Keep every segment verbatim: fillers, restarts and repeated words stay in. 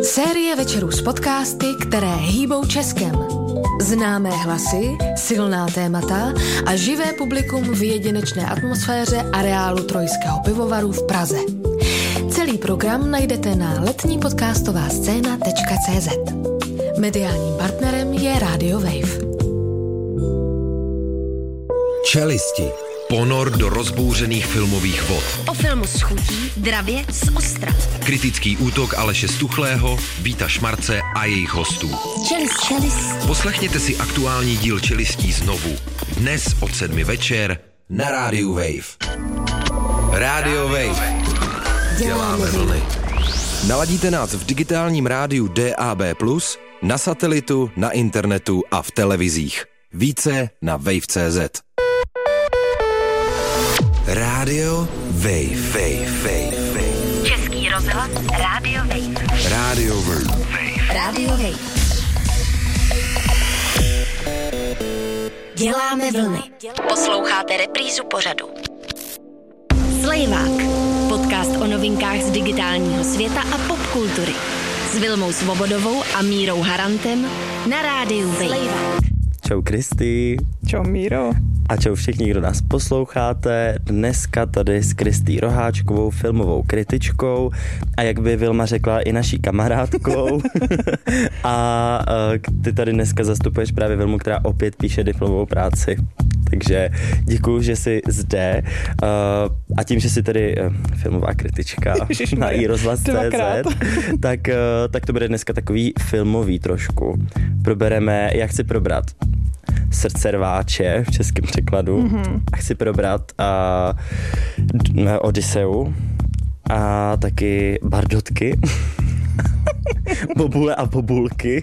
Série večerů s podcasty, které hýbou Českem. Známé hlasy, silná témata a živé publikum v jedinečné atmosféře areálu Trojského pivovaru v Praze. Celý program najdete na letní podcastová scéna tečka cé zet. Mediálním partnerem je Radio Wave. Čelisti. Ponor do rozbouřených filmových vod. O filmu s chutí, dravě z ostra. Kritický útok Aleše Stuchlého, Víta Šmarce a jejich hostů. Čelist, čelist. Poslechněte si aktuální díl Čelistí znovu. Dnes od sedmi večer na rádiu Wave. Radio Wave. Děláme vlny. Naladíte nás v digitálním rádiu D A B plus, na satelitu, na internetu a v televizích. Více na wave tečka cé zet. Radio Wave, Wave, Wave, Wave. Český rozhlas Radio Wave. Radio Wave. Radio Wave. Děláme vlny. Posloucháte reprízu pořadu. Slejvák. Podcast o novinkách z digitálního světa a popkultury. S Vilmou Svobodovou a Mírou Harantem na rádiu Wave. Čau Kristý. Čau Míro. A čau všichni, kdo nás posloucháte. Dneska tady s Kristý Roháčkovou, filmovou kritičkou a jak by Vilma řekla, i naší kamarádkou. A ty tady dneska zastupuješ právě Vilmu, která opět píše diplomovou práci. Takže děkuju, že jsi zde. A tím, že jsi tady filmová kritička na i rozhlas tečka cé zet, tak, tak to bude dneska takový filmový trošku. Probereme, jak chci probrat Srdce rváče v českém překladu mm-hmm. a chci probrat uh, Odyseu a taky Bardotky, Bobule a bobulky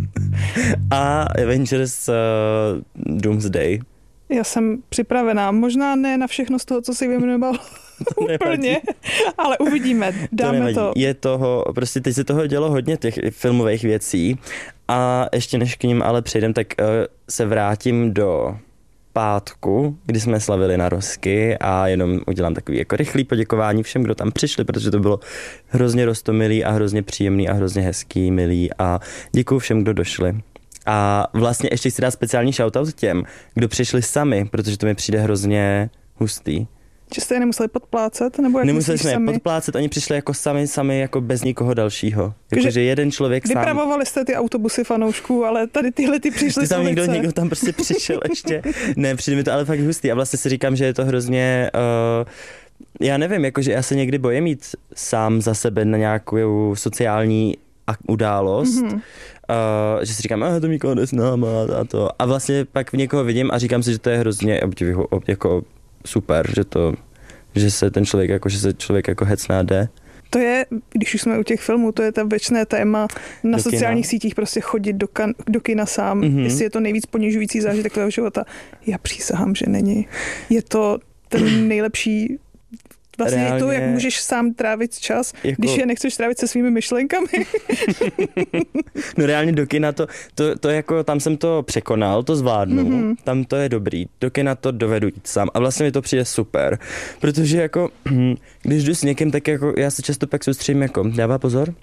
a Avengers uh, Doomsday. Já jsem připravená, možná ne na všechno z toho, co si vyjmenoval úplně, ale uvidíme, dáme to. to. Je toho, prostě teď se toho dělo hodně těch filmových věcí a ještě než k ním ale přejdem, tak uh, se vrátím do pátku, kdy jsme slavili narozky a jenom udělám takový jako rychlý poděkování všem, kdo tam přišli, protože to bylo hrozně roztomilý a hrozně příjemný a hrozně hezký, milý a děkuju všem, kdo došli. A vlastně ještě chci dát speciální shoutout těm, kdo přišli sami, protože to mi přijde hrozně hustý. Že jste je nemuseli podplácet? Nebo jak nemuseli jsme je sami? podplácet, oni přišli jako sami, sami jako bez nikoho dalšího. Jakože jeden člověk sám. Vypravovali jste ty autobusy fanoušků, ale tady tyhle ty přišli ty tam někdo, ulice. někdo tam prostě přišel ještě. Ne, přijde mi to ale fakt hustý a vlastně si říkám, že je to hrozně... Uh, já nevím, jakože já se někdy bojím jít sám za sebe na nějakou sociální událost, mm-hmm. uh, že si říkám, ah, to nikoho neznám a to. A vlastně pak v někoho vidím a říkám si, že to je hrozně jako super, že to, že se ten člověk jako, že se člověk jako hecná jde. To je, když už jsme u těch filmů, to je ta věčné téma na do sociálních kina. Sítích prostě chodit do, kan, do kina sám, mm-hmm. jestli je to nejvíc ponižující zážitek tvého života. Já přísahám, že není. Je to ten nejlepší vlastně reálně, to, jak můžeš sám trávit čas, jako, když je nechceš trávit se svými myšlenkami. No reálně do kina to, to, to jako, tam jsem to překonal, to zvládnu, mm-hmm. tam to je dobrý, do kina to dovedu jít sám a vlastně mi to přijde super, protože jako, když jdu s někým, tak jako, já se často pak soustředím jako, dává pozor?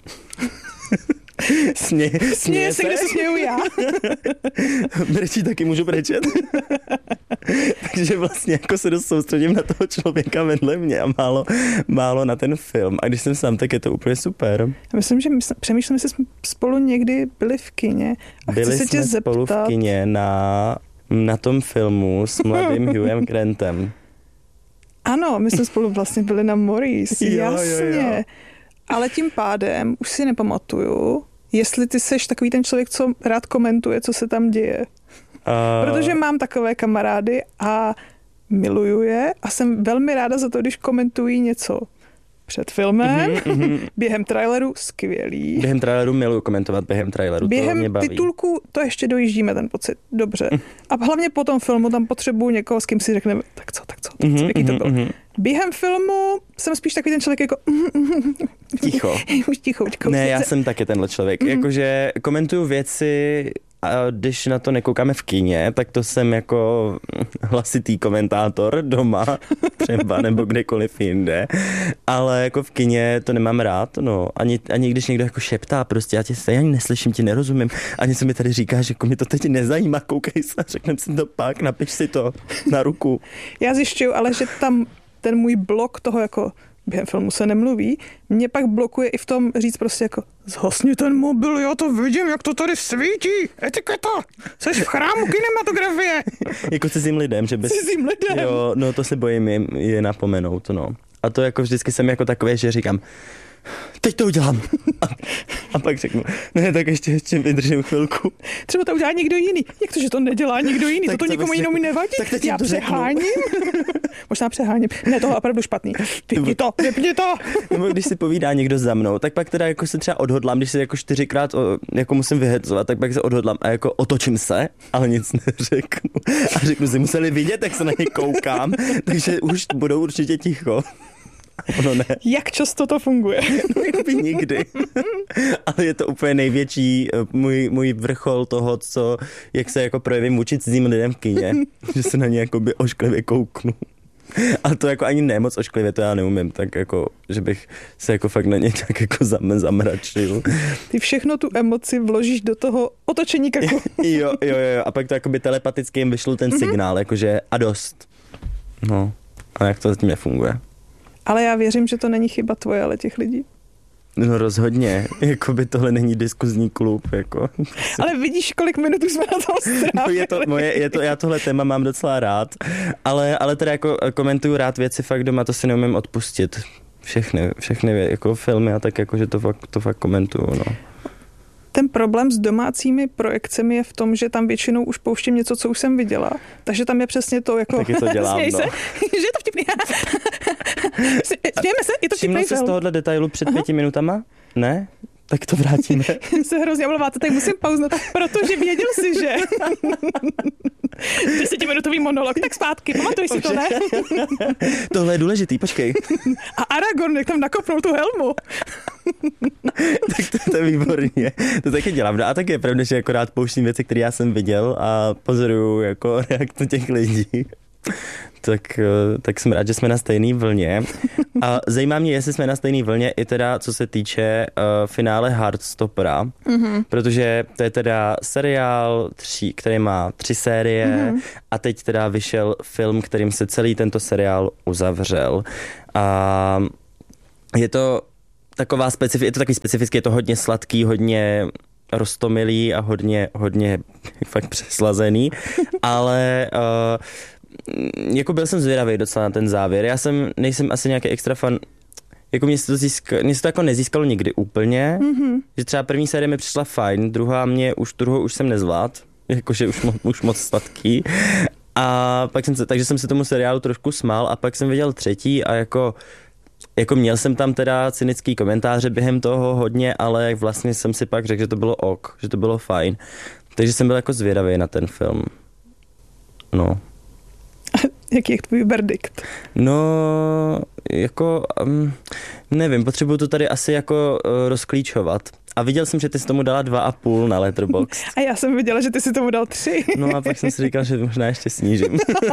Sně, směje, směje se, kde se směju já. Brečí taky můžu brečet. Takže vlastně jako se dost soustředím na toho člověka vedle mě a málo, málo na ten film. A když jsem sám, tak je to úplně super. Myslím, že my, přemýšlím, jestli jsme spolu někdy byli v kině. A byli chci se jsme tě spolu zeptat... v kině na, na tom filmu s mladým Hughem Grantem. Ano, my jsme spolu vlastně byli na Maurice. Jo, jasně. Jo, jo. Ale tím pádem už si nepamatuju, jestli ty seš takový ten člověk, co rád komentuje, co se tam děje. Uh... Protože mám takové kamarády a miluju je a jsem velmi ráda za to, když komentují něco před filmem, mm-hmm. během traileru, skvělý. Během traileru miluju komentovat, během traileru, během to mě baví. titulku to ještě dojíždíme ten pocit, dobře. A hlavně po tom filmu tam potřebuju někoho, s kým si řekneme, tak co, tak co, tak co, jaký to bylo. Mm-hmm. Během filmu jsem spíš takový ten člověk jako... Ticho. Už ticho. Ne, já jsem taky tenhle člověk. Mm-hmm. Jakože komentuju věci a když na to nekoukáme v kině, tak to jsem jako hlasitý komentátor doma, třeba nebo kdekoliv jinde, ale jako v kině to nemám rád, no. Ani, ani když někdo jako šeptá prostě, já tě ani neslyším, ti nerozumím, ani se mi tady říká, že jako mi to teď nezajímá, koukej se, řeknem si to pak, napiš si to na ruku. Já zjišťuju, ale že tam ten můj blok toho jako během filmu se nemluví, mě pak blokuje i v tom říct prostě jako zhasni ten mobil, já to vidím, jak to tady svítí, etiketa, jsi v chrámu kinematografie. Jako cizím lidem, že bez... Cizím lidem. Jo, no to se bojím je, je napomenout, no. A to jako vždycky jsem jako takové, že říkám, teď to udělám. A, a pak řeknu, ne, tak ještě, ještě vydržím chvilku. Třeba to udělá někdo jiný. Jak to, že to nedělá někdo jiný? Tak to, to nikomu jinému nevadí? Tak teď já to přeháním. Možná přeháním. Ne, tohle je opravdu špatný. Vypni to, vypni to. Nebo když si povídá někdo za mnou, tak pak teda jako se třeba odhodlám, když se jako čtyřikrát o, jako musím vyhecovat, tak pak se odhodlám a jako otočím se, ale nic neřeknu. A řeknu si, museli vidět, jak se na ně koukám, takže už budou určitě ticho. Ono ne. Jak často to funguje? No jakoby nikdy. Ale je to úplně největší můj, můj vrchol toho, co, jak se jako projevím vůči cizím lidem v kině. Že se na ně jakoby ošklivě kouknu. A to jako ani ne moc ošklivě, to já neumím, tak jako, že bych se jako fakt na ně tak jako zam, zamračil. Ty všechno tu emoci vložíš do toho otočení kaku. jo, jo, jo, a pak to jakoby telepaticky jim vyšlo ten signál, mm-hmm. jakože a dost. No, a jak to zatím nefunguje. Ale já věřím, že to není chyba tvoje, ale těch lidí. No rozhodně, jakoby tohle není diskuzní klub, jako. Ale vidíš, kolik minut jsme na tom strávili. No je to moje, je to, já tohle téma mám docela rád, ale, ale teda jako komentuju rád věci fakt doma, to si neumím odpustit. Všechny, všechny jako filmy a tak jako, že to fakt, to fakt komentuju, no. Ten problém s domácími projekcemi je v tom, že tam většinou už pouštím něco, co už jsem viděla. Takže tam je přesně to, jako... Taky to dělám, Směj no. se, že je to vtipný. Smějeme se, je to vtipný. Všiml jsi z tohohle detailu před Aha. pěti minutama? Ne? Tak to vrátíme. se hrozně omlouváte, tak musím pauznat, protože věděl jsi, že... Desetiminutový monolog, tak zpátky, pamatuj si to, ne? Tohle je důležitý, počkej. A Aragorn, jak tam nakopnul tu helmu. Tak to, to je výborně. To taky dělám. No a tak je pravda, že jako rád pouštím věci, které já jsem viděl a pozoruju jako reakce těch lidí. Tak, tak jsem rád, že jsme na stejné vlně. A zajímá mě, jestli jsme na stejné vlně i teda, co se týče uh, finále Heartstoppera, mm-hmm. protože to je teda seriál, tři, který má tři série mm-hmm. a teď teda vyšel film, kterým se celý tento seriál uzavřel. A je to taková specifi- je to takový specifický, je to hodně sladký, hodně roztomilý a hodně, hodně fakt přeslazený, ale uh, jako byl jsem zvědavý docela na ten závěr. Já jsem, nejsem asi nějaký extra fan, jako mě se to, získa, mě se to jako nezískalo nikdy úplně, mm-hmm. že třeba první série mi přišla fajn, druhá mě, už druhou už jsem nezvlád, jakože už, mo, už moc sladký. A pak jsem se, takže jsem se tomu seriálu trošku smál a pak jsem viděl třetí a jako Jako měl jsem tam teda cynický komentáře během toho hodně, ale vlastně jsem si pak řekl, že to bylo ok, že to bylo fajn. Takže jsem byl jako zvědavý na ten film. No. Jaký je tvůj verdikt? No, jako, um, nevím, potřebuju to tady asi jako uh, rozklíčovat. A viděl jsem, že ty jsi tomu dala dva a půl na Letterboxd. A já jsem viděla, že ty si tomu dal tři. No a pak jsem si říkal, že možná ještě snížím.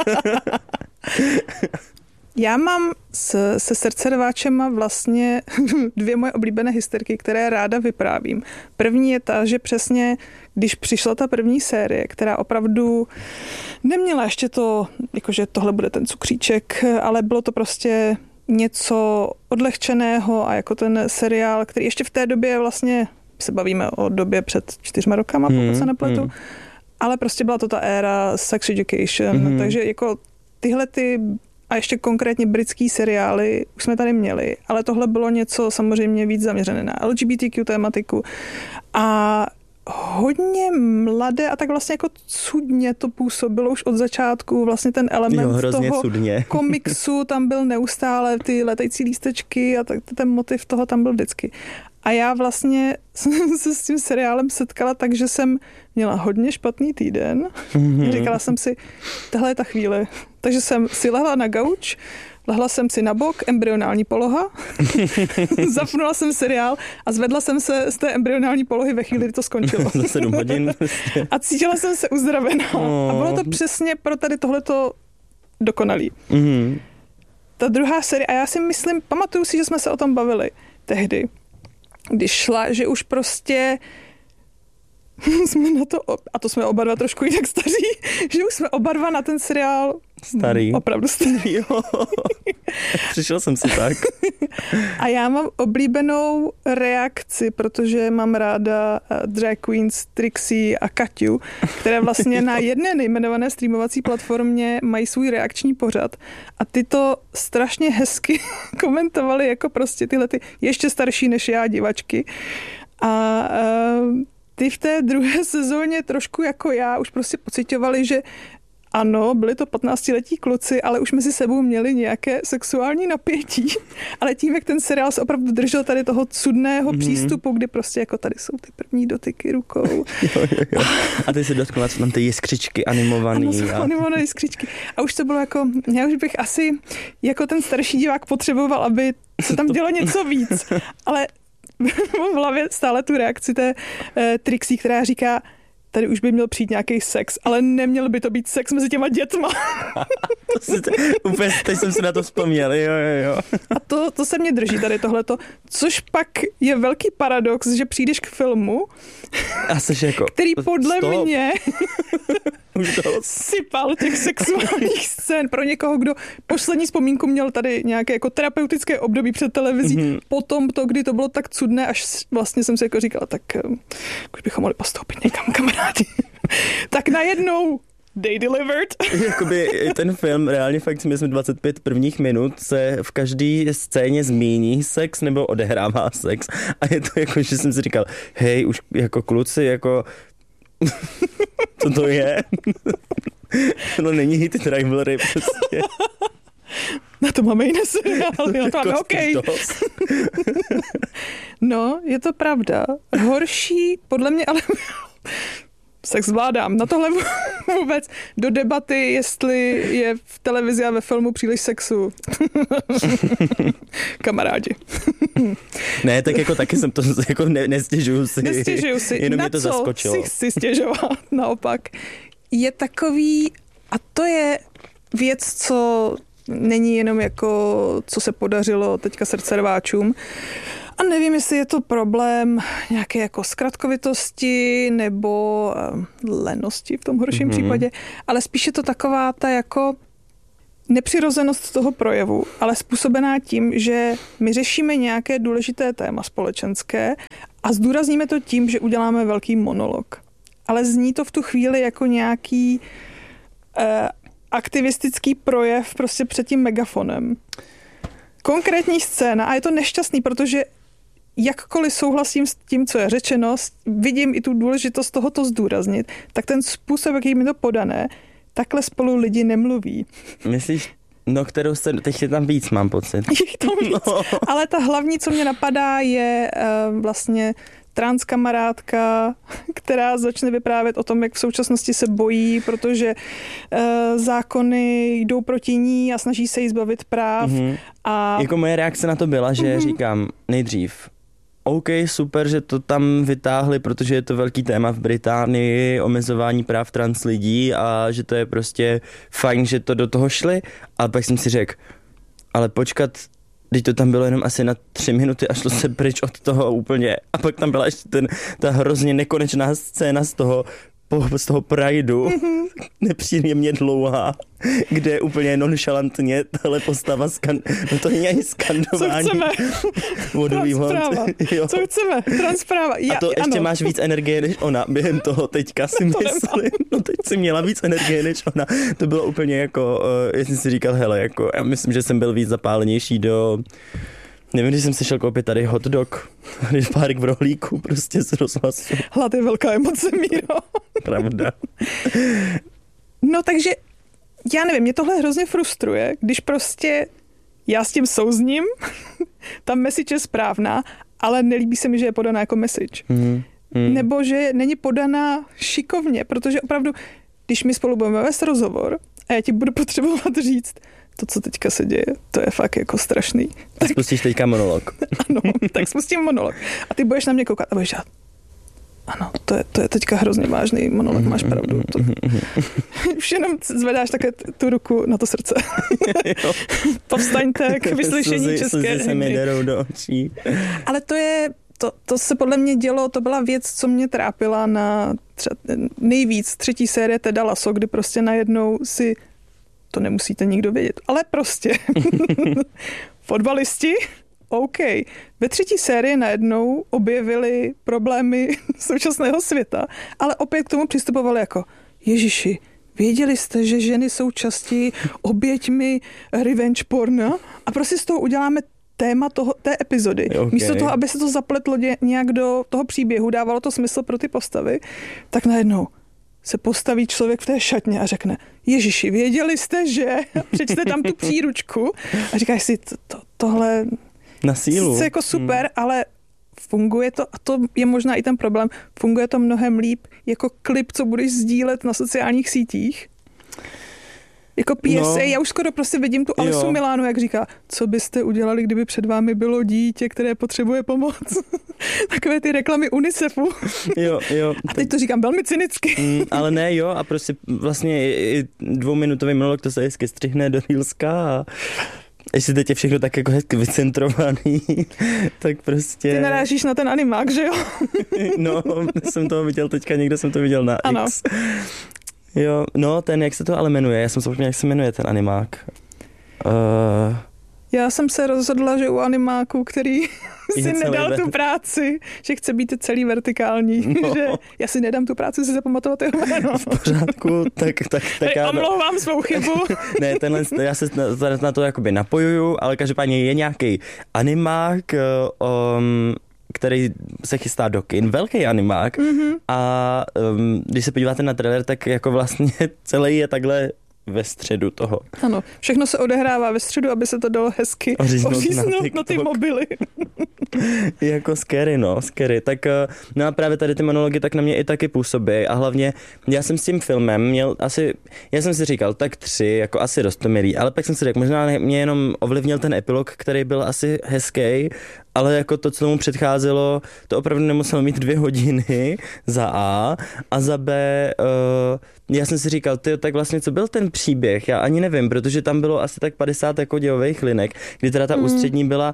Já mám s, se srdcerváčema vlastně dvě moje oblíbené historky, které ráda vyprávím. První je ta, že přesně, když přišla ta první série, která opravdu neměla ještě to, jakože tohle bude ten cukříček, ale bylo to prostě něco odlehčeného a jako ten seriál, který ještě v té době vlastně, se bavíme o době před čtyřma rokama, pokud hmm, se nepletu, hmm. ale prostě byla to ta éra Sex Education, hmm. takže jako tyhle ty a ještě konkrétně britský seriály už jsme tady měli, ale tohle bylo něco samozřejmě víc zaměřené na L G B T Q tématiku a hodně mladé a tak vlastně jako cudně to působilo už od začátku, vlastně ten element jo, toho cudně. komiksu tam byl neustále, ty letající lístečky a tak, ten motiv toho tam byl vždycky. A já vlastně jsem se s tím seriálem setkala tak, že jsem měla hodně špatný týden. Mm-hmm. Říkala jsem si, tohle je ta chvíle. Takže jsem si lehla na gauč, lehla jsem si na bok, embryonální poloha, zapnula jsem seriál a zvedla jsem se z té embryonální polohy ve chvíli, kdy to skončilo. Za sedm hodin. A cítila jsem se uzdravená. Oh. A bylo to přesně pro tady tohleto dokonalý. Mm-hmm. Ta druhá série, a já si myslím, pamatuju si, že jsme se o tom bavili tehdy, když šla, že už prostě jsme na to, a to jsme oba dva trošku jinak staří, že už jsme oba dva na ten seriál starý. Opravdu starý. Jo. Přišel jsem si tak. A já mám oblíbenou reakci, protože mám ráda drag queens Trixie a Kaťu, které vlastně na jedné nejmenované streamovací platformě mají svůj reakční pořad. A ty to strašně hezky komentovaly jako prostě tyhle ty ještě starší než já divačky. A uh, ty v té druhé sezóně trošku jako já už prostě pociťovali, že ano, byli to patnáctiletí kluci, ale už mezi sebou měli nějaké sexuální napětí. Ale tím, jak ten seriál se opravdu držel tady toho cudného mm. přístupu, kdy prostě jako tady jsou ty první dotyky rukou. Jo, jo, jo. A ty se dotkla, co tam ty jiskřičky animovaný. Ano, a... animované jiskřičky. A už to bylo jako, já už bych asi jako ten starší divák potřeboval, aby se tam dělo něco víc. Ale mám v hlavě stále tu reakci té eh, Trixie, která říká, tady už by měl přijít nějaký sex, ale neměl by to být sex mezi těma dětma. to si te, úplně teď jsem si na to vzpomněl, jo, jo, jo. A to, to se mě drží tady tohleto, což pak je velký paradox, že přijdeš k filmu, a jsi jako, který podle stop. mě už to... sypal těch sexuálních scén pro někoho, kdo poslední vzpomínku měl tady nějaké jako terapeutické období před televizí, mm-hmm. potom to, kdy to bylo tak cudné, až vlastně jsem si jako říkala, tak už bychom mohli postoupit někam, kamarádi. Tak najednou they delivered. Jakoby ten film reálně fakt si myslím dvacet pět prvních minut se v každé scéně zmíní sex nebo odehrává sex. A je to jako, že jsem si říkal, hej, už jako kluci, jako co to je? No není hit rivalry prostě. Na to máme jiné seriály, na to máme okej. No, je to pravda. Horší, podle mě, ale sex zvládám. Na tohle vůbec do debaty, jestli je v televizi a ve filmu příliš sexu. Kamarádi. Ne, tak jako taky jsem to jako ne, nestěžuju si. Nestěžuju si. Jenom na mě to co zaskočilo. Si chci stěžovat, naopak. Je takový, a to je věc, co není jenom jako, co se podařilo teďka srdcerváčům. A nevím, jestli je to problém nějaké jako zkratkovitosti nebo lenosti v tom horším mm-hmm. případě, ale spíš je to taková ta jako nepřirozenost toho projevu, ale způsobená tím, že my řešíme nějaké důležité téma společenské a zdůrazníme to tím, že uděláme velký monolog. Ale zní to v tu chvíli jako nějaký eh, aktivistický projev prostě před tím megafonem. Konkrétní scéna, a je to nešťastný, protože jakkoliv souhlasím s tím, co je řečeno, vidím i tu důležitost tohoto zdůraznit, tak ten způsob, jaký mi to podané, takhle spolu lidi nemluví. Myslíš, no kterou se, teď je tam víc, mám pocit. Je tam víc, no. Ale ta hlavní, co mě napadá, je uh, vlastně trans kamarádka, která začne vyprávět o tom, jak v současnosti se bojí, protože uh, zákony jdou proti ní a snaží se jí zbavit práv. Mm-hmm. A... Jako moje reakce na to byla, že mm-hmm. říkám nejdřív, OK, super, že to tam vytáhli, protože je to velký téma v Británii, omezování práv trans lidí a že to je prostě fajn, že to do toho šli. A pak jsem si řekl, ale počkat, teď to tam bylo jenom asi na tři minuty a šlo se pryč od toho úplně. A pak tam byla ještě ten, ta hrozně nekonečná scéna z toho, po, z toho Prideu, mm-hmm. nepříjemně dlouhá, kde úplně nonchalantně tahle postava skan... No to není ani skandování. Co chceme? Transpráva. Co chceme? Transpráva. Ja, a to ještě ano. Máš víc energie než ona během toho teďka si to myslím. Nemám. No teď si měla víc energie než ona. To bylo úplně jako, uh, já jsem si říkal, hele, jako, já myslím, že jsem byl víc zapálenější do... Nevím, když jsem si šel koupit tady hot dog, když párek v rohlíku, prostě z rozhlasu. Hlad je velká emoce, Míro. Pravda. No takže, já nevím, mě tohle hrozně frustruje, když prostě já s tím souzním, ta message je správná, ale nelíbí se mi, že je podaná jako message. Mm, mm. Nebo že není podaná šikovně, protože opravdu, když my spolu budeme vést rozhovor a já ti budu potřebovat říct, to, co teďka se děje, to je fakt jako strašný. A tak, spustíš teďka monolog. Ano, tak spustím monolog. A ty budeš na mě koukat a budeš dělat. Ano, to je, to je teďka hrozně vážný monolog, máš pravdu. To... Už jenom zvedáš také tu ruku na to srdce. Povstaňte k vyslyšení Slzy, české slzy se mi derou do očí. Ale to je, to, to se podle mě dělo, to byla věc, co mě trápila na třeba nejvíc třetí série Teda Lasso, kdy prostě najednou si, to nemusíte nikdo vědět, ale prostě fotbalisti, OK. Ve třetí sérii najednou objevili problémy současného světa, ale opět k tomu přistupovali jako Ježiši, věděli jste, že ženy jsou častěji oběťmi revenge porna a prostě z toho uděláme téma toho, té epizody. Okay. Místo toho, aby se to zapletlo nějak do toho příběhu, dávalo to smysl pro ty postavy, tak najednou se postaví člověk v té šatně a řekne Ježiši, věděli jste, že? A přečte tam tu příručku a říkáš si, to, to, tohle na sílu. Je jako super, hmm. ale funguje to, a to je možná i ten problém, funguje to mnohem líp jako klip, co budeš sdílet na sociálních sítích. Jako P S A, no. Já už skoro prostě vidím tu Alisu Milánu, jak říká, co byste udělali, kdyby před vámi bylo dítě, které potřebuje pomoc. Takové ty reklamy UNICEFu. Jo, jo. A teď to říkám velmi cynicky. Mm, ale ne, jo, a prostě vlastně i dvouminutový monolog, to se hezky střihne do Reelska a jestli teď je všechno tak jako hezky vycentrovaný, tak prostě... Ty narážíš na ten animák, že jo? No, jsem toho viděl teďka, někde jsem to viděl na ano. X. Jo, no ten, jak se to ale jmenuje, já jsem se jak se jmenuje ten animák. Uh... Já jsem se rozhodla, že u animáku, který si nedal ver... tu práci, že chce být celý vertikální, no. Že já si nedám tu práci si zapamatovat jeho jméno. V pořádku, tak, tak, tak já... Omlouvám svou chybu. Ne, tenhle, já se na, na to jakoby napojuju, ale každopádně je nějaký animák, um, který se chystá do kin, velký animák mm-hmm. a um, když se podíváte na trailer, tak jako vlastně celý je takhle ve středu toho. Ano, všechno se odehrává ve středu, aby se to dalo hezky oříznout na, na ty mobily. Jako scary, no, scary. Tak no a právě tady ty monology tak na mě i taky působí a hlavně já jsem s tím filmem měl asi, já jsem si říkal, tak tři, jako asi roztomilý, ale pak jsem si řekl, možná mě jenom ovlivnil ten epilog, který byl asi hezký, ale jako to, co tomu předcházelo, to opravdu nemuselo mít dvě hodiny za A a za B, uh, já jsem si říkal, tyjo, tak vlastně co byl ten příběh, já ani nevím, protože tam bylo asi tak padesát jako dějových linek, kdy teda ta mm. ústřední byla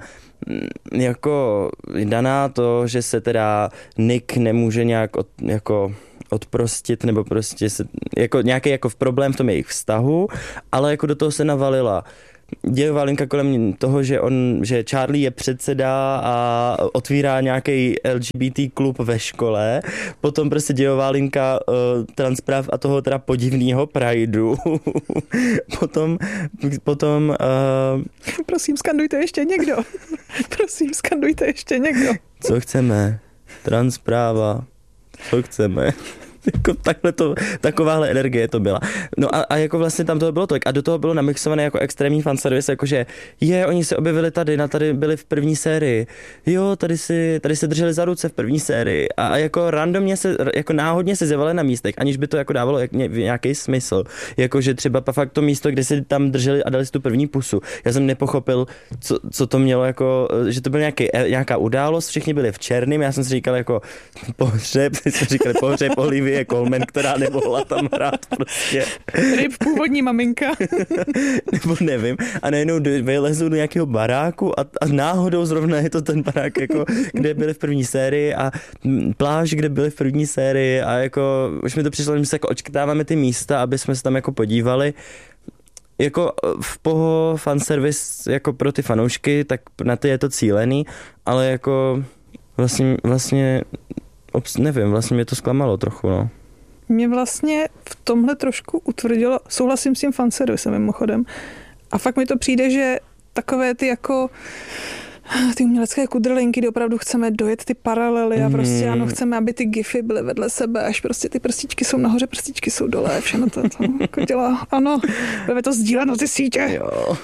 jako daná to, že se teda Nick nemůže nějak od, jako odprostit, nebo prostě se, jako nějaký jako problém v tom jejich vztahu, ale jako do toho se navalila dějová linka kolem toho, že on, že Charlie je předseda a otvírá nějaký L G B T klub ve škole, potom prostě dějová linka uh, transpráv a toho teda podivného prideu. potom, potom uh... Prosím, skandujte ještě někdo. Prosím, skandujte ještě někdo. Co chceme? Transpráva. Co chceme? Jako takhle to, takováhle energie to byla. No a, a jako vlastně tam toho bylo tolik. A do toho bylo namixované jako extrémní fanservice, jakože je, oni se objevili tady, na tady byli v první sérii. Jo, tady si, tady se drželi za ruce v první sérii. A, a jako randomně se, jako náhodně se zjevali na místech, aniž by to jako dávalo jak, ně, nějaký smysl. Jakože třeba fakt to místo, kde si tam drželi a dali si tu první pusu. Já jsem nepochopil, co, co to mělo jako, že to byl nějaký, nějaká událost, všichni byli v černém, já jsem si říkal jako pohřeb, jsme říkali pohřeb Olivie Colman, která nemohla tam hrát prostě. Ryb původní maminka. Nebo nevím. A najednou vylezu do nějakého baráku a, a náhodou zrovna je to ten barák, jako, kde byli v první sérii a pláž, kde byli v první sérii a jako už mi to přišlo, že se jako očkrtáváme ty místa, aby jsme se tam jako podívali. Jako v poho fanservice jako pro ty fanoušky, tak na ty je to cílený, ale jako vlastně, vlastně nevím, vlastně mě to zklamalo trochu, no. Mě vlastně v tomhle trošku utvrdilo, souhlasím s tím fanservisem mimochodem, a fakt mi to přijde, že takové ty jako ty umělecké kudrlinky, kde opravdu chceme dojet ty paralely a prostě ano, chceme, aby ty gify byly vedle sebe, až prostě ty prstičky jsou nahoře, prstičky jsou dole, všechno to, to jako dělá, ano, budeme to sdílet na ty sítě. Jo.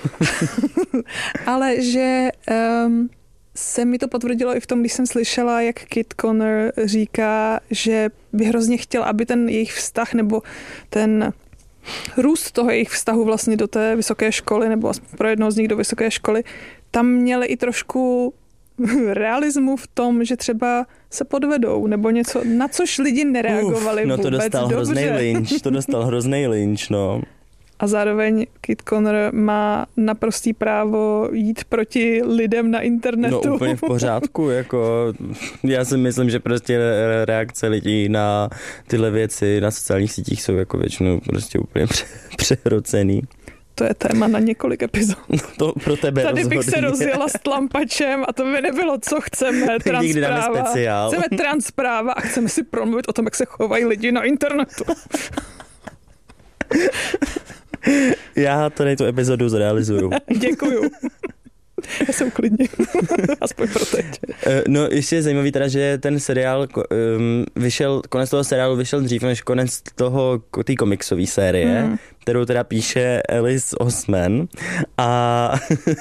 Ale že um, se mi to potvrdilo i v tom, když jsem slyšela, jak Kit Connor říká, že by hrozně chtěl, aby ten jejich vztah nebo ten růst toho jejich vztahu vlastně do té vysoké školy, nebo pro jednoho z nich do vysoké školy, tam měli i trošku realismu v tom, že třeba se podvedou, nebo něco, na což lidi nereagovali Uf, no to vůbec dostal dobře. hrozný lynč, to dostal hrozný lynč, no. A zároveň Kit Connor má naprostý právo jít proti lidem na internetu. No úplně v pořádku, jako já si myslím, že prostě reakce lidí na tyhle věci na sociálních sítích jsou jako většinou prostě úplně pře- přehrocený. To je téma na několik epizod. No to pro tebe Tady rozhodně. bych se rozjela s tlampačem a to by nebylo, co chceme. Transpráva. Chceme transpráva a chceme si promluvit o tom, jak se chovají lidi na internetu. Já tady tu epizodu zrealizuju. Děkuju. Já jsem klidně. Aspoň pro teď. No ještě je zajímavý teda, že ten seriál um, vyšel, konec toho seriálu vyšel dřív než konec toho, té komiksové série, mm. kterou teda píše Alice Osman a,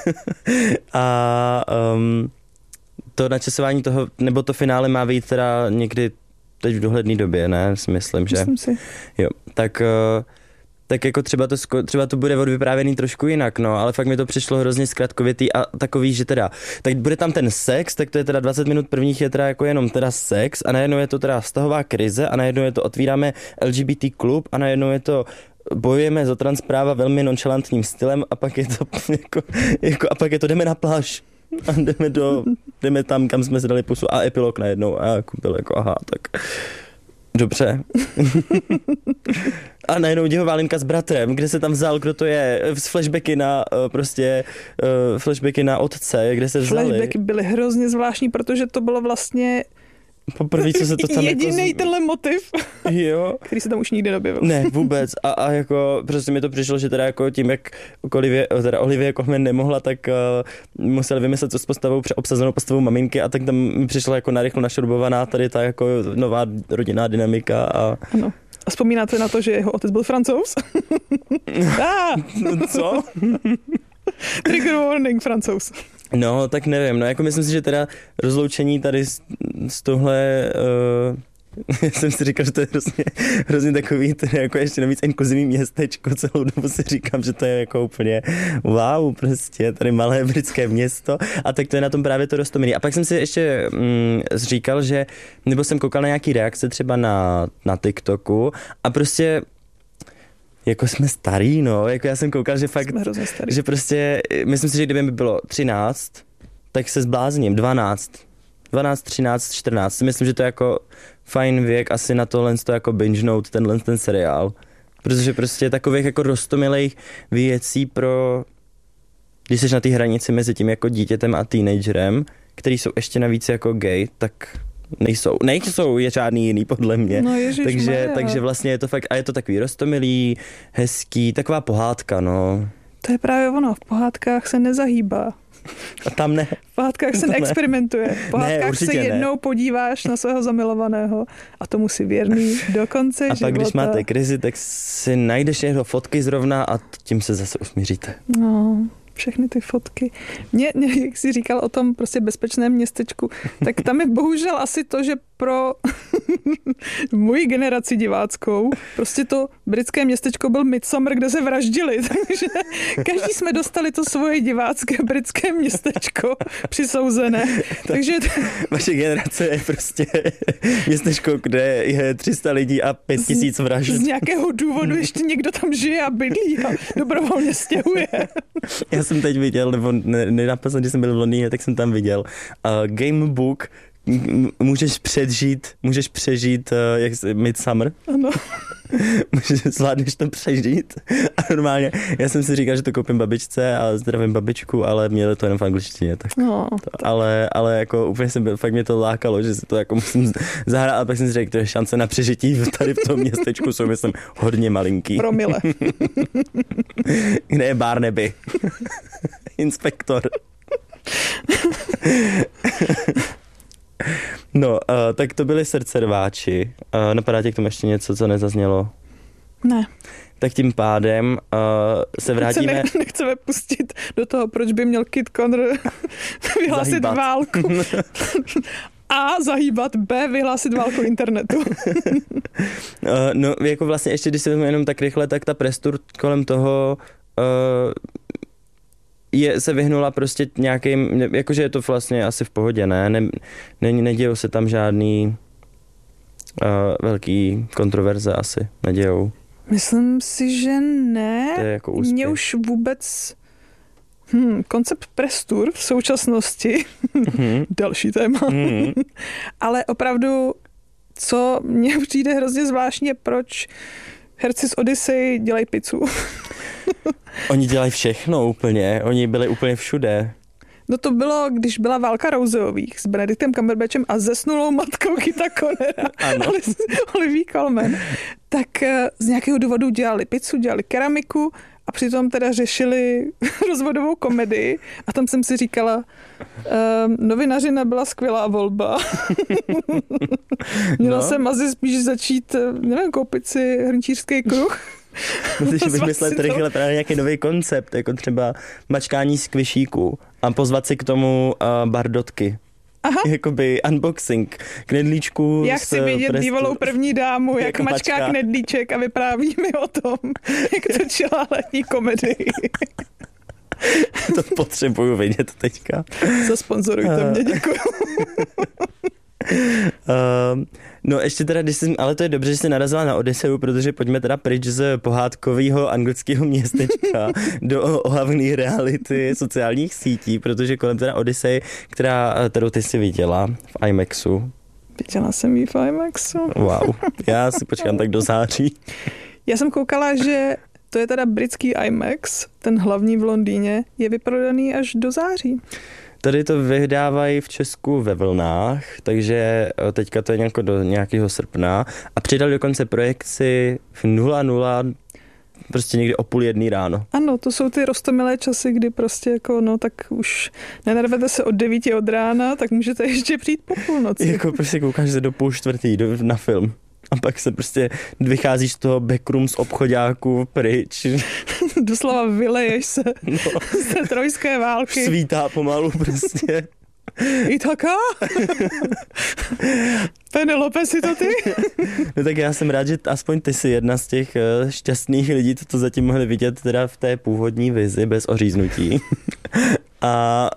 a um, to načasování toho, nebo to finále má vyjít teda někdy teď v dohledné době, ne? Si myslím, že. Myslím si. Jo, tak uh, tak jako třeba to, třeba to bude odvyprávěný trošku jinak, no, ale fakt mi to přišlo hrozně zkratkovitý a takový, že teda, tak bude tam ten sex, tak to je teda dvacet minut prvních je teda jako jenom teda sex a najednou je to teda vztahová krize a najednou je to otvíráme L G B T klub a najednou je to bojujeme za transpráva velmi nonchalantním stylem a pak je to jako, jako a pak je to jdeme na pláž a jdeme do, jdeme tam, kam jsme si dali pusu a epilog najednou a jako byl jako aha, tak dobře. A najednou děhová linka s bratrem, kde se tam vzal, kdo to je, z flashbacky na prostě uh, flashbacky na otce, kde se vzali. Flashbacky byly hrozně zvláštní, protože to bylo vlastně poprvé, co se to tam jedinej jako... tenhle motiv, jo. který se tam už nikdy neobjevil. Ne, vůbec. A, a jako prostě mi to přišlo, že teda jako tím, jak Olivie, teda Olivie Colman nemohla, tak uh, museli vymyslet co s postavou, obsazenou postavou maminky a tak tam mi přišla jako narychlo našrobovaná tady ta jako nová rodinná dynamika. A... Ano. A vzpomínáte na to, že jeho otec byl Francouz? ah! Co? Trigger warning, Francouz. No, tak nevím, no jako myslím si, že teda rozloučení tady s, s touhle, uh, já jsem si říkal, že to je hrozně, hrozně takový, teda jako ještě navíc inkluzivní městečko, celou dobu si říkám, že to je jako úplně wow, prostě tady malé britské město a tak to je na tom právě to roztomilý. A pak jsem si ještě mm, říkal, že, nebo jsem koukal na nějaký reakce třeba na, na TikToku a prostě jako jsme starý, no, jako já jsem koukal, že fakt, že prostě, myslím si, že kdyby mi bylo třináct, tak se zblázním, dvanáct, dvanáct, třináct, čtrnáct, myslím, že to je jako fajn věk asi na tohle to jako binge-nout, tenhle ten seriál, protože prostě takových jako roztomilých věcí pro, když jsi na té hranici mezi tím jako dítětem a teenagerem, který jsou ještě navíc jako gay, tak nejsou, nejsou je žádný jiný podle mě. No ježiš, takže, takže vlastně je to fakt, a je to takový roztomilý, hezký, taková pohádka, no. To je právě ono, v pohádkách se nezahýbá. A tam ne. V pohádkách se neexperimentuje. V pohádkách ne, se jednou ne. podíváš na svého zamilovaného a tomu si věrný do konce a života. A pak, když máte krizi, tak si najdeš někdo fotky zrovna a tím se zase usmíříte. No, všechny ty fotky. Mě, mě, jak jsi říkal o tom prostě bezpečném městečku, tak tam je bohužel asi to, že pro moji generaci diváckou prostě to britské městečko byl Midsommar, kde se vraždili. Takže každý jsme dostali to svoje divácké britské městečko přisouzené. Takže vaše generace je prostě městečko, kde je tři sta lidí a pět tisíc vražd. Z nějakého důvodu ještě někdo tam žije a bydlí a dobrovolně stěhuje. Já jsem teď viděl, nebo nenapadl, když jsem byl v Londýně, tak jsem tam viděl uh, Gamebook, můžeš předžít, můžeš přežít uh, jak se, Midsommar. Ano. Můžeš, zvládneš to přežít. A normálně, já jsem si říkal, že to koupím babičce a zdravím babičku, ale měli to jenom v angličtině. Tak no, to, ale, ale jako úplně jsem byl, fakt mě to lákalo, že si to jako musím zahrát, ale pak jsem si řekl, to je šance na přežití tady v tom městečku, jsou myslím hodně malinký. Promile. Kde je Barnaby? Inspektor. No, uh, tak to byli srdcerváči. Uh, napadá tě k tomu ještě něco, co nezaznělo? Ne. Tak tím pádem uh, se vrátíme... Se ne, nechceme pustit do toho, proč by měl Kit Connor vyhlásit válku A zahýbat, B vyhlásit válku internetu. No, jako vlastně ještě, když se vezmu jenom tak rychle, tak ta press tour kolem toho uh, je, se vyhnula prostě nějakým, jakože je to vlastně asi v pohodě, ne? ne, ne nedějou se tam žádný uh, velký kontroverze asi, nedějou. Myslím si, že ne. To je jako úspěch. Mě už vůbec hmm, koncept press tour v současnosti, mm-hmm. další téma, mm-hmm. ale opravdu, co mně přijde hrozně zvláštně, proč herci z Odyssey dělají pizzu. Oni dělají všechno úplně, oni byli úplně všude. No to bylo, když byla válka Rousseových s Benedictem Cumberbatchem a zesnulou matkou Kita Connera, Olivia Colman, tak z nějakého důvodu dělali pizzu, dělali keramiku a přitom teda řešili rozvodovou komedii a tam jsem si říkala, uh, novinařina byla skvělá volba. Měla no. jsem asi spíš začít, nevím, koupit si hrnčířský kruh. Musíš vymyslet rychle právě nějaký nový koncept, jako třeba mačkání skvišíků a pozvat si k tomu uh, bardotky. Aha. Jakoby unboxing knedlíčků. Já chci vidět prestu... bývalou první dámu, jak mačká, mačká knedlíček a vypráví mi o tom, jak točila letní komedii. To potřebuju vidět teďka. Zasponzorujte uh. mě, děkuju. Uh, no ještě teda, když jsi, ale to je dobře, že jsi narazila na Odysseu, protože pojďme teda pryč z pohádkového anglického městečka do ohavné reality sociálních sítí, protože kolem teda Odyssey, která, kterou ty jsi viděla v IMAXu. Viděla jsem ji v IMAXu. Wow, já si počkám tak do září. Já jsem koukala, že to je teda britský IMAX, ten hlavní v Londýně, je vyprodaný až do září. Tady to vydávají v Česku ve vlnách, takže teďka to je nějako do nějakého srpna a přidali dokonce projekci v nula nula, prostě někdy o půl jedný ráno. Ano, to jsou ty roztomilé časy, kdy prostě jako, no tak už nenarvete se od devíti od rána, tak můžete ještě přijít po půlnoci. Jako prostě koukáš se do půl čtvrtý do, na film. A pak se prostě vycházíš z toho backroom z obchodáku pryč. Doslova vyleješ se no. z té trojské války. Svítá pomalu prostě. I taká? Penelope, si to ty? No tak já jsem rád, že aspoň ty jsi jedna z těch šťastných lidí, co to zatím mohli vidět teda v té původní vizi bez oříznutí. A,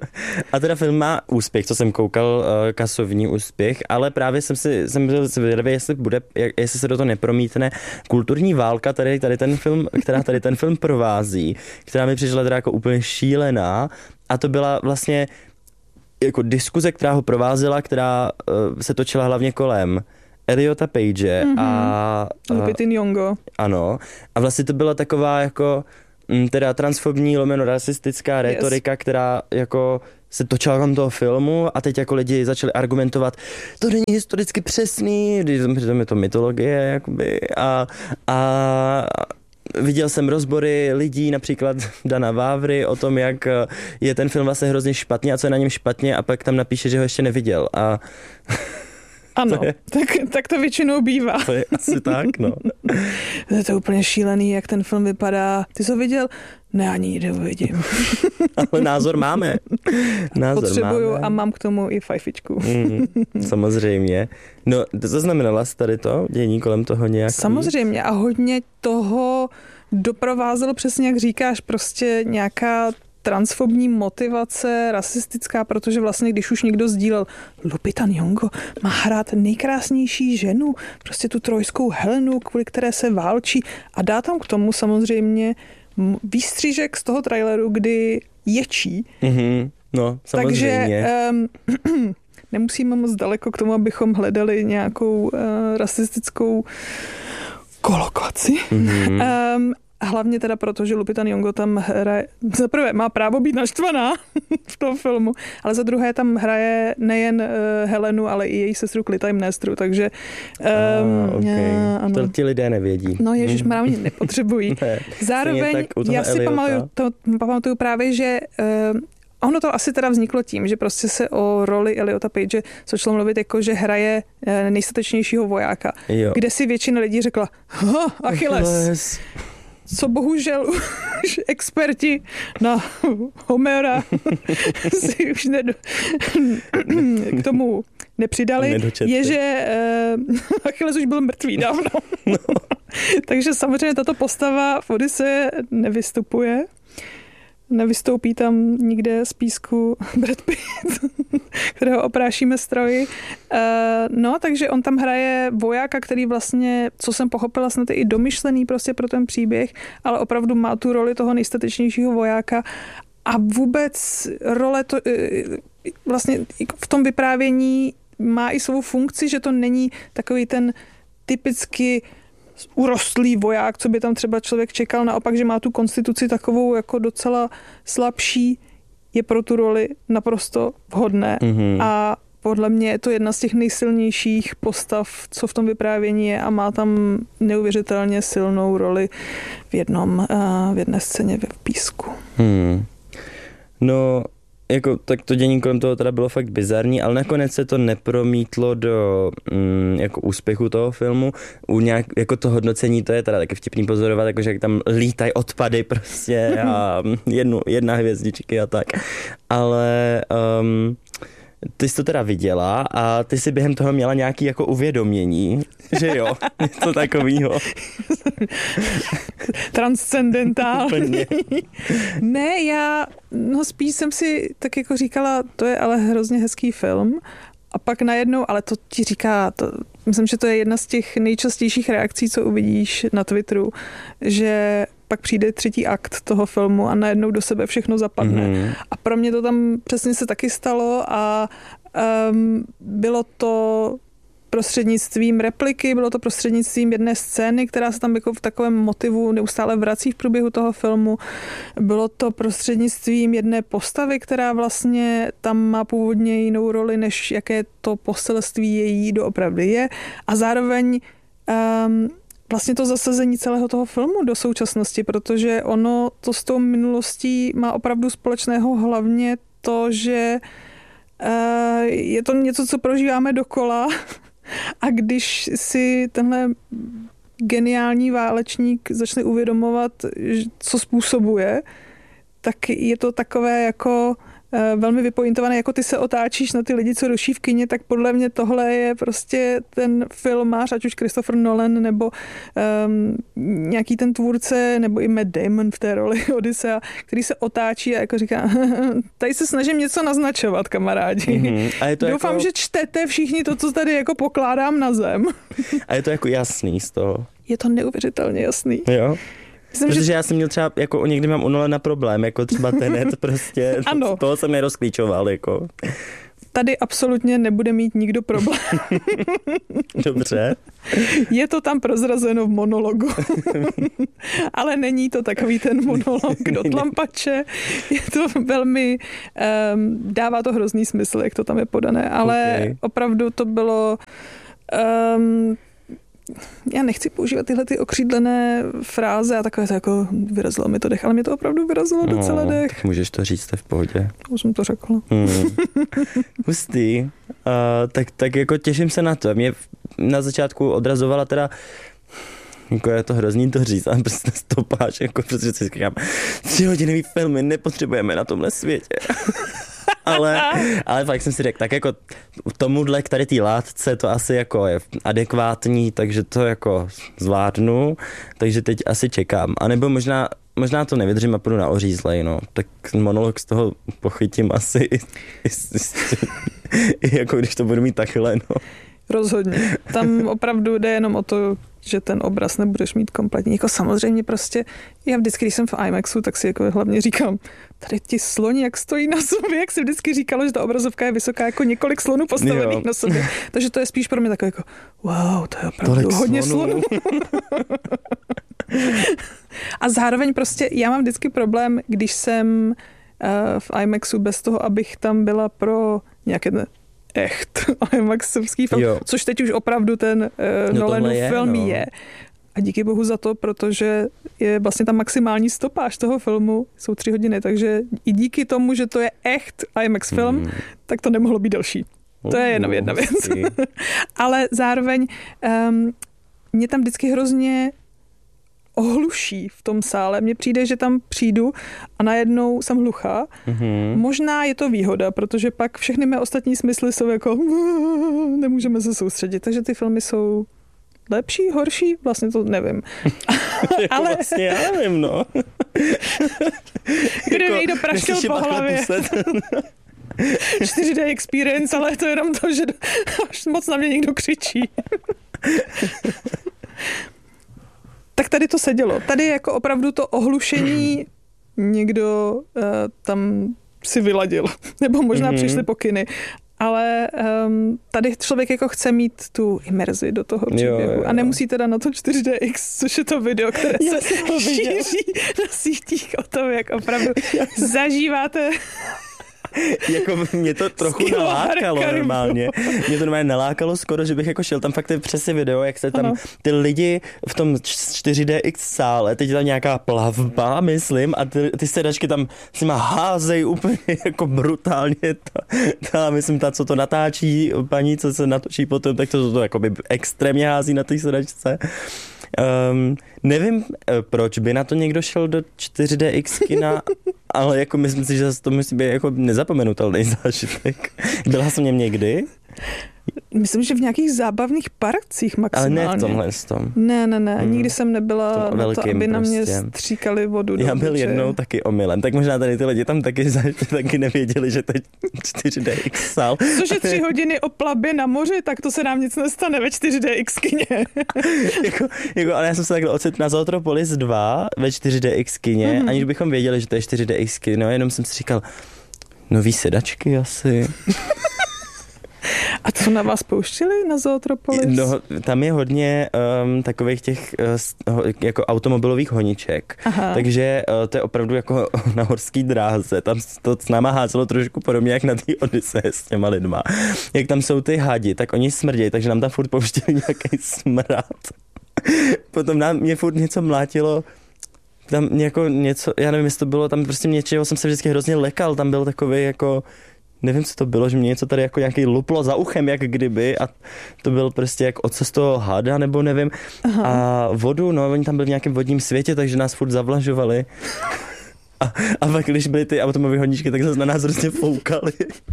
a teda film má úspěch, co jsem koukal, kasovní úspěch, ale právě jsem si jsem byl zvědavý, jestli bude, jestli se do toho nepromítne kulturní válka, tady, tady ten film, která tady ten film provází, která mi přišla teda jako úplně šílená a to byla vlastně jako diskuze, která ho provázela, která uh, se točila hlavně kolem Eliota Page mm-hmm. a... Lupita Nyong'o. Ano. A vlastně to byla taková jako m, teda transfobní lomeno rasistická retorika, yes. která jako se točila kolem toho filmu a teď jako lidi začali argumentovat, to není historicky přesný, přitom je to mytologie, jakoby, a, a viděl jsem rozbory lidí, například Dana Vávry, o tom, jak je ten film vlastně hrozně špatný a co je na něm špatně a pak tam napíše, že ho ještě neviděl. A ano, je, tak, tak to většinou bývá. To je asi tak, no. Je to úplně šílený, jak ten film vypadá. Ty jsi ho viděl? Ne, ani nikdy uvidím. Ale názor máme. Názor Potřebuju máme. A mám k tomu i fajfičku. Mm, samozřejmě. No, to znamenala jsi tady to? Dění kolem toho nějak? Samozřejmě a hodně toho doprovázelo přesně, jak říkáš, prostě nějaká transfobní motivace, rasistická, protože vlastně, když už někdo sdílel Lupita Nyong'o má hrát nejkrásnější ženu, prostě tu trojskou Helenu, kvůli které se válčí a dá tam k tomu samozřejmě výstřížek z toho traileru, kdy ječí. Mm-hmm. No, samozřejmě. Takže um, nemusíme moc daleko k tomu, abychom hledali nějakou uh, rasistickou kolokaci. Mm-hmm. Um, Hlavně teda proto, že Lupita Nyong'o tam hraje, za prvé má právo být naštvaná v tom filmu, ale za druhé tam hraje nejen uh, Helenu, ale i její sestru Clytemnestru, takže um, ah, okay. uh, ano. To ti lidé nevědí. No ježišmarja, oni nepotřebují. Ne, Zároveň já si pamatuju, to, pamatuju právě, že uh, ono to asi teda vzniklo tím, že prostě se o roli Eliota Page začalo mluvit jako, že hraje nejstatečnějšího vojáka, jo. Kde si většina lidí řekla, Achilles. Achilles. Co bohužel už experti na Homera si už nedo... k tomu nepřidali, je, že uh, Achilles už byl mrtvý dávno. No. Takže samozřejmě tato postava v Odyseje nevystupuje. Nevystoupí tam nikde z písku Brad Pitt, kterého oprášíme stroji. No, takže on tam hraje vojáka, který vlastně, co jsem pochopila, snad je i domyšlený prostě pro ten příběh, ale opravdu má tu roli toho nejstatečnějšího vojáka a vůbec role to, vlastně v tom vyprávění má i svou funkci, že to není takový ten typicky urostlý voják, co by tam třeba člověk čekal, naopak, že má tu konstituci takovou jako docela slabší, je pro tu roli naprosto vhodné. Mm-hmm. A podle mě je to jedna z těch nejsilnějších postav, co v tom vyprávění je a má tam neuvěřitelně silnou roli v jednom, v jedné scéně v písku. Hmm. No, jako, tak to dění kolem toho teda bylo fakt bizarní, ale nakonec se to nepromítlo do mm, jako úspěchu toho filmu. U nějak, jako to hodnocení, to je teda taky vtipný pozorovat, jakože jak tam lítají odpady prostě a jednu, jedna hvězdičky a tak. Ale um, ty jsi to teda viděla a ty si během toho měla nějaký jako uvědomění, že jo, něco takovýho. Transcendentální. Ne, já no spíš jsem si tak jako říkala, to je ale hrozně hezký film a pak najednou, ale to ti říká, to, myslím, že to je jedna z těch nejčastějších reakcí, co uvidíš na Twitteru, že pak přijde třetí akt toho filmu a najednou do sebe všechno zapadne. Mm. A pro mě to tam přesně se taky stalo a um, bylo to prostřednictvím repliky, bylo to prostřednictvím jedné scény, která se tam jako v takovém motivu neustále vrací v průběhu toho filmu. Bylo to prostřednictvím jedné postavy, která vlastně tam má původně jinou roli, než jaké to poselství její doopravdy je. A zároveň um, vlastně to zasazení celého toho filmu do současnosti, protože ono to s tou minulostí má opravdu společného hlavně to, že uh, je to něco, co prožíváme dokola a když si tenhle geniální válečník začne uvědomovat, co způsobuje, tak je to takové jako velmi vypointované, jako ty se otáčíš na ty lidi, co ruší v kině, tak podle mě tohle je prostě ten filmář, ať už Christopher Nolan, nebo um, nějaký ten tvůrce, nebo i Matt Damon v té roli Odyssea, který se otáčí a jako říká, tady se snažím něco naznačovat, kamarádi. Mm-hmm. A je to Doufám, jako... že čtete všichni to, co tady jako pokládám na zem. A je to jako jasný z toho. Je to neuvěřitelně jasný. Jo. Myslím, Protože že... já jsem měl třeba, jako někdy mám u Nolana problém, jako třeba Tenet prostě, ano. Toho jsem nerozklíčoval, jako. Tady absolutně nebude mít nikdo problém. Dobře. Je to tam prozrazeno v monologu. Ale není to takový ten monolog do tlampače. Je to velmi, um, dává to hrozný smysl, jak to tam je podané, ale okay. Opravdu to bylo... Um, já nechci používat tyhle ty okřídlené fráze a takové to jako vyrazilo mi to dech, ale mě to opravdu vyrazilo no, docela dech. Tak můžeš to říct, to je v pohodě. Už jsem to řekla. Hmm. Hustý. Uh, tak, tak jako těším se na to. Mě na začátku odrazovala teda jako je to hrozný to říct, ale prostě stopáš, jako protože si říkám, tři hodinový filmy nepotřebujeme na tomhle světě. ale, ale fakt jsem si řekl, tak jako tomuhle k tady té látce to asi jako je adekvátní, takže to jako zvládnu, takže teď asi čekám. A nebo možná, možná to nevydržím a půjdu na ořízlej, no. Tak monolog z toho pochytím asi i, i, i, i jako když to budu mít takhle, no. Rozhodně. Tam opravdu jde jenom o to, že ten obraz nebudeš mít kompletní. Jako samozřejmě prostě, já vždycky, když jsem v IMAXu, tak si jako hlavně říkám, tady ti sloni, jak stojí na sobě, jak si vždycky říkalo, že ta obrazovka je vysoká jako několik slonů postavených jo. na sobě. Takže to je spíš pro mě takové jako, wow, to je opravdu tolik hodně slonů. A zároveň prostě, já mám vždycky problém, když jsem uh, v IMAXu bez toho, abych tam byla pro nějaké echt IMAXovský film, jo. Což teď už opravdu ten uh, no Nolanův je, film no. je. A díky bohu za to, protože je vlastně ta maximální stopáž toho filmu, jsou tři hodiny, takže i díky tomu, že to je echt IMAX film, mm. tak to nemohlo být delší. To uh, je jenom jedna věc. Ale zároveň um, mě tam vždycky hrozně ohluší v tom sále. Mně přijde, že tam přijdu a najednou jsem hluchá. Mm-hmm. Možná je to výhoda, protože pak všechny mé ostatní smysly jsou jako nemůžeme se soustředit. Takže ty filmy jsou lepší, horší? Vlastně to nevím. Ale vlastně já nevím, no. Kde jako, někdo praštil po hlavě. čtyři dé experience, ale je to jenom to, že až moc na mě někdo křičí. Tak tady to sedělo. Tady jako opravdu to ohlušení někdo uh, tam si vyladil. Nebo možná mm-hmm. přišly pokyny. Ale um, tady člověk jako chce mít tu imerzi do toho příběhu. Jo, jo. A nemusí teda na to čtyři dé iks, což je to video, které Já se šíří na sítích o tom, jak opravdu zažíváte. Jako mě to trochu nalákalo normálně. Mě to normálně nalákalo skoro, že bych jako šel tam fakt přesně video, jak se tam ano. ty lidi v tom čtyři dé iks sále, teď je tam nějaká plavba, myslím, a ty, ty sedačky tam s nima házejí úplně jako brutálně. Ta, ta, myslím, ta, co to natáčí, paní, co se natočí potom, tak to, to, to jakoby extrémně hází na té sedačce. Um, nevím, proč by na to někdo šel do čtyři dé iks kina, ale jako myslím si, že to musí být jako nezapomenutelný zážitek. Byla jsem něm někdy? Myslím, že v nějakých zábavných parcích maximálně. Ale ne v tomhle tom. Ne, ne, ne. Hmm. Nikdy jsem nebyla na to, aby na mě prostě stříkali vodu. Já byl že... jednou taky omylem, tak možná tady ty lidi tam taky, taky nevěděli, že to je čtyři dé iks sál. Což je tři hodiny o plavbě na moři, tak to se nám nic nestane ve čtyři dé iks kině. jako, jako, ale já jsem se takhle ocitl na Zootropolis dva ve čtyři dé iks kině, mm-hmm. aniž bychom věděli, že to je čtyři dé iks kino, jenom jsem si říkal, nový sedačky asi. A co na vás pouštěli na Zootropolis? No, tam je hodně um, takových těch uh, jako automobilových honiček, Aha. takže uh, to je opravdu jako na horský dráze. Tam to s náma házelo trošku podobně jak na té Odyseje s těma lidma. Jak tam jsou ty hadi, tak oni smrdějí, takže nám tam furt pouštěli nějaký smrad. Potom nám mě furt něco mlátilo, tam jako něco, já nevím, jestli to bylo, tam prostě něčeho jsem se vždycky hrozně lekal, tam byl takový jako nevím, co to bylo, že mě něco tady jako nějaký luplo za uchem, jak kdyby, a to byl prostě jak ocas toho hada, nebo nevím. Aha. A vodu, no, oni tam byli v nějakém vodním světě, takže nás furt zavlažovali. A, a pak, když byly ty automový hodničky, tak zase na nás hrozně foukali.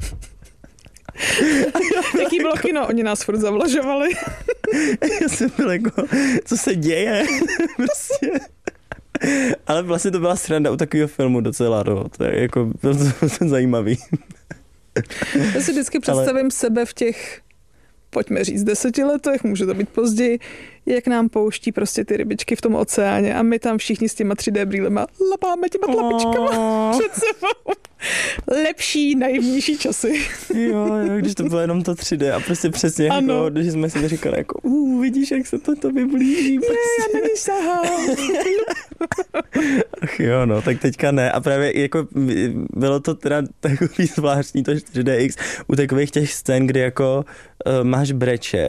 Jaký bylo kino? Oni nás furt zavlažovali. Já jsem byl jako, co se děje? Prostě... Ale vlastně to byla sranda u takového filmu docela, no. To je jako, bylo to, to zajímavý. Já si vždycky představím Ale... sebe v těch, pojďme říct, deseti letech, může to být později, jak nám pouští prostě ty rybičky v tom oceáně a my tam všichni s těma tři dé brýlema lapáme těma tlapičkama před sebou. Lepší, naivnější časy. Jo, jo, když to bylo jenom to tři dé a prostě přesně, jako, když jsme si říkali, jako, uh, vidíš, jak se to tobě blíží. Ne, já nevím, sahám. Ach jo, no, tak teďka ne. A právě jako bylo to teda takový zvláštní to čtyři dé iks u takových těch scén, kdy jako uh, máš breče